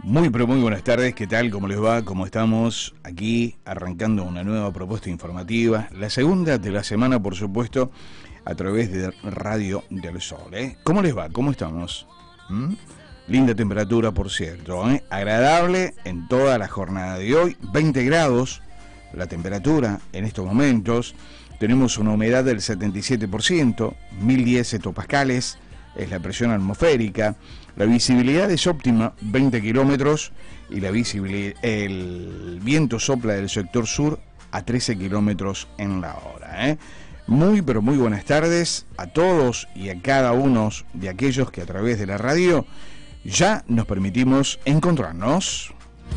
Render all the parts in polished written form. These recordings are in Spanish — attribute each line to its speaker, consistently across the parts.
Speaker 1: Muy pero muy buenas tardes, ¿qué tal? ¿Cómo les va? ¿Cómo estamos? Aquí arrancando una nueva propuesta informativa, la segunda de la semana, por supuesto, a través de Radio del Sol, ¿eh? ¿Cómo les va? ¿Cómo estamos? Linda temperatura, por cierto, ¿eh? Agradable en toda la jornada de hoy, 20 grados la temperatura en estos momentos, tenemos una humedad del 77%, 1010 hectopascales es la presión atmosférica, la visibilidad es óptima, 20 kilómetros, y el viento sopla del sector sur a 13 kilómetros en la hora, ¿eh? Muy pero muy buenas tardes a todos y a cada uno de aquellos que a través de la radio ya nos permitimos encontrarnos.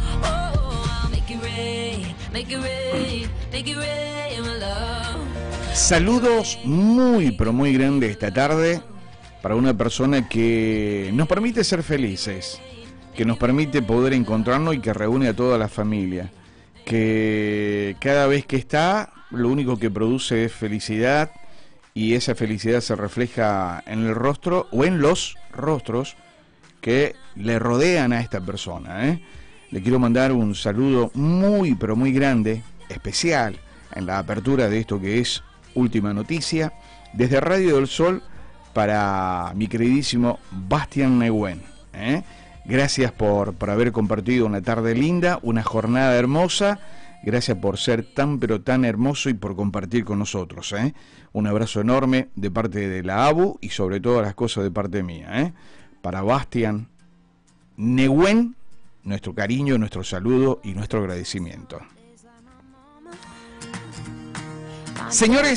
Speaker 1: Saludos muy pero muy grandes esta tarde para una persona que nos permite ser felices, que nos permite poder encontrarnos y que reúne a toda la familia, que cada vez que está, lo único que produce es felicidad, y esa felicidad se refleja en el rostro o en los rostros que le rodean a esta persona, ¿eh? Le quiero mandar un saludo muy pero muy grande, especial, en la apertura de esto que es Última Noticia, desde Radio del Sol, para mi queridísimo Bastián Negüen, ¿eh? Gracias por haber compartido una tarde linda, una jornada hermosa. Gracias por ser tan pero tan hermoso y por compartir con nosotros, ¿eh? Un abrazo enorme de parte de la ABU y sobre todas las cosas de parte mía, ¿eh? Para Bastián Negüen, nuestro cariño, nuestro saludo y nuestro agradecimiento. Señores,